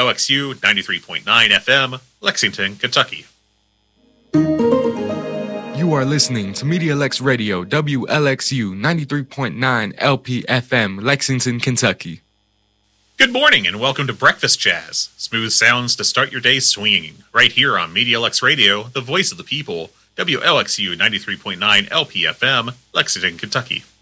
WLXU 93.9 FM, Lexington, Kentucky. You are listening to MediaLex Radio, WLXU 93.9 LP-FM, Lexington, Kentucky. Good morning and welcome to Breakfast Jazz, smooth sounds to start your day swinging, right here on MediaLex Radio, the voice of the people, WLXU 93.9 LP-FM, Lexington, Kentucky.